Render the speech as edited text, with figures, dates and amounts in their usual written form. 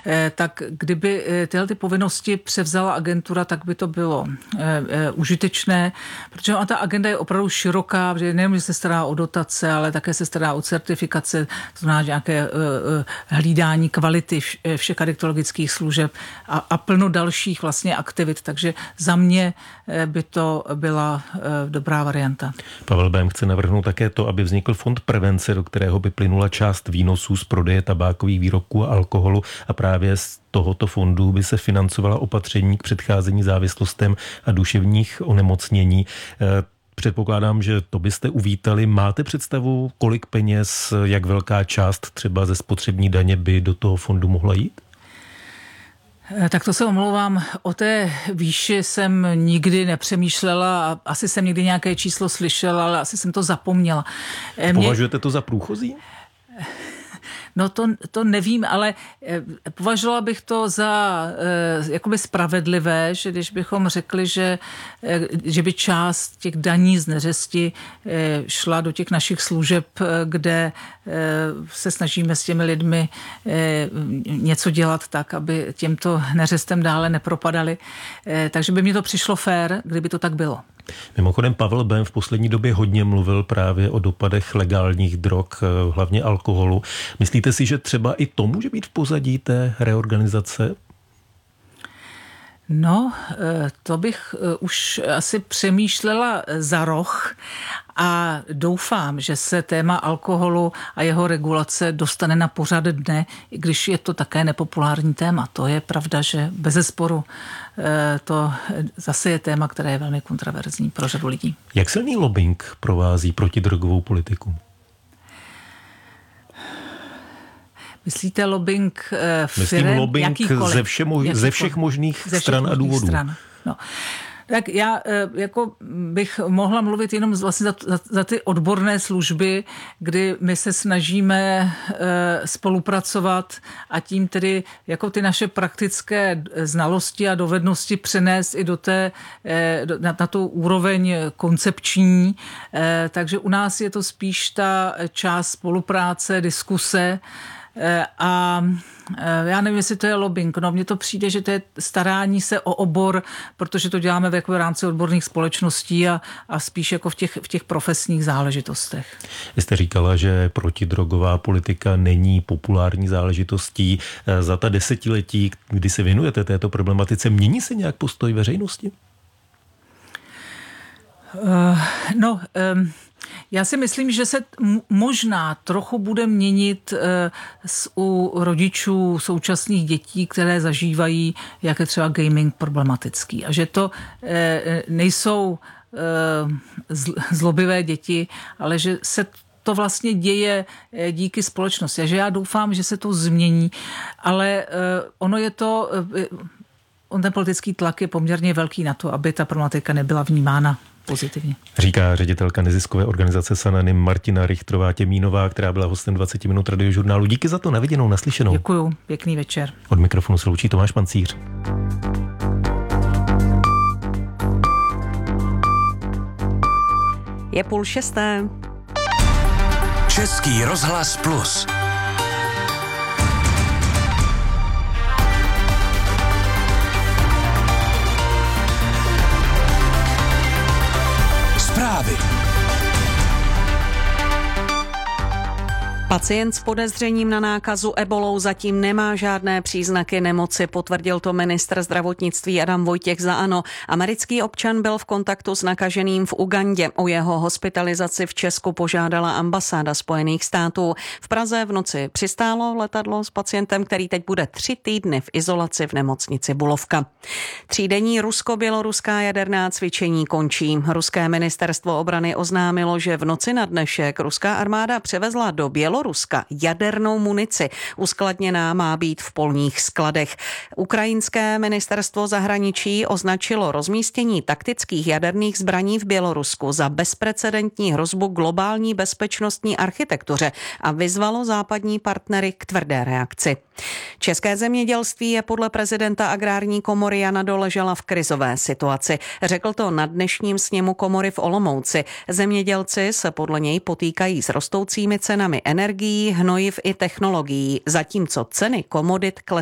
tak kdyby tyhle ty povinnosti převzala agentura, tak by to bylo užitečné, protože ta agenda je opravdu široká, protože nejen, že se stará o dotace, ale také se stará o certifikace, to znamená nějaké hlídání kvality všech adiktologických služeb a plno dalších vlastně aktivit, takže za mě by to byla dobrá varianta. Pavel Bém chce navrhnout také to, aby vznikl fond prevence, do kterého by plynula část výnosů z prodeje tabákových výrobků a alkoholu a právě z tohoto fondu by se financovala opatření k předcházení závislostem a duševních onemocnění. Předpokládám, že to byste uvítali. Máte představu, kolik peněz, jak velká část třeba ze spotřební daně by do toho fondu mohla jít? Tak to se omlouvám, o té výši jsem nikdy nepřemýšlela a asi jsem někdy nějaké číslo slyšela, ale asi jsem to zapomněla. Považujete to za průchozí? No to nevím, ale považovala bych to za jakoby spravedlivé, že když bychom řekli, že by část těch daní z neřesti šla do těch našich služeb, kde se snažíme s těmi lidmi něco dělat tak, aby těmto neřestem dále nepropadali. Takže by mi to přišlo fér, kdyby to tak bylo. Mimochodem Pavel Bém v poslední době hodně mluvil právě o dopadech legálních drog, hlavně alkoholu. Myslíte si, že třeba i to může být v pozadí té reorganizace? No, to bych už asi přemýšlela za roh a doufám, že se téma alkoholu a jeho regulace dostane na pořad dne, i když je to také nepopulární téma. To je pravda, že bezesporu to zase je téma, které je velmi kontroverzní pro řadu lidí. Jak silný lobbying provází protidrogovou politiku? Myslíte lobbying firem? Myslím lobbying ze všech možných stran a důvodů. No. Tak já jako bych mohla mluvit jenom vlastně za ty odborné služby, kdy my se snažíme spolupracovat a tím tedy jako ty naše praktické znalosti a dovednosti přenést i na tu úroveň koncepční. Takže u nás je to spíš ta část spolupráce, diskuse, a já nevím, jestli to je lobbying. No, mně to přijde, že to je starání se o obor, protože to děláme v rámci odborných společností a spíš jako v těch profesních záležitostech. Vy jste říkala, že protidrogová politika není populární záležitostí. Za ta desetiletí, kdy se věnujete této problematice, mění se nějak postoj veřejnosti? Já si myslím, že se možná trochu bude měnit u rodičů současných dětí, které zažívají, jak je třeba gaming problematický. A že to nejsou zlobivé děti, ale že se to vlastně děje díky společnosti. A že já doufám, že se to změní, ale ten politický tlak je poměrně velký na to, aby ta problematika nebyla vnímána pozitivně. Říká ředitelka neziskové organizace Sananym Martina Richtrová-Těmínová, která byla hostem 20 minut radiožurnálu. Díky za to, na viděnou, naslyšenou. Děkuju, pěkný večer. Od mikrofonu se loučí Tomáš Pancíř. Je 5:30. Český rozhlas Plus. Zprávy. Pacient s podezřením na nákazu ebolou zatím nemá žádné příznaky nemoci, potvrdil to ministr zdravotnictví Adam Vojtěch za ANO. Americký občan byl v kontaktu s nakaženým v Ugandě. O jeho hospitalizaci v Česku požádala ambasáda Spojených států. V Praze v noci přistálo letadlo s pacientem, který teď bude 3 týdny v izolaci v nemocnici Bulovka. 3denní rusko-běloruská jaderná cvičení končí. Ruské ministerstvo obrany oznámilo, že v noci na dnešek ruská armáda převezla do Běloruska jadernou munici. Uskladněná má být v polních skladech. Ukrajinské ministerstvo zahraničí označilo rozmístění taktických jaderných zbraní v Bělorusku za bezprecedentní hrozbu globální bezpečnostní architektuře a vyzvalo západní partnery k tvrdé reakci. České zemědělství je podle prezidenta Agrární komory Jana Doležala v krizové situaci. Řekl to na dnešním sněmu komory v Olomouci. Zemědělci se podle něj potýkají s rostoucími cenami energií, hnojiv i technologií, zatímco ceny komodit klesají.